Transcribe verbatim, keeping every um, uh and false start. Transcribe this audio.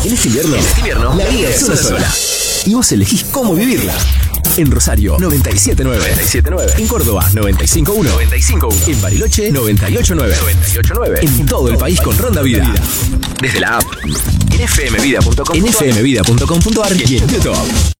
En este invierno, en este invierno la vida es una sola. Y vos elegís cómo vivirla. En Rosario, noventa y siete nueve. noventa y siete nueve. En Córdoba, noventa y cinco uno. noventa y cinco uno. En Bariloche, noventa y ocho nueve. noventa y ocho nueve. En todo el país con Ronda Vida. Desde la app, en f m vida punto com, en f m vida punto com punto a r y en YouTube.